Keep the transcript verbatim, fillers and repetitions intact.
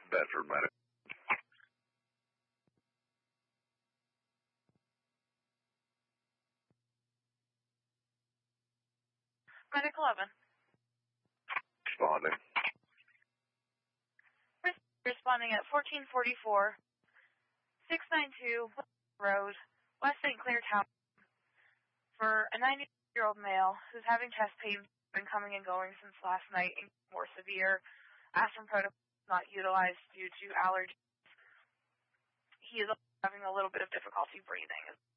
Bedford Medical. Medic eleven. Responding. Responding at fourteen forty-four, six ninety-two Road, West Saint Clair Town, for a ninety-year-old male who's having chest pain, been coming and going since last night, and more severe. Aspirin protocol not utilized due to allergies. He is having a little bit of difficulty breathing.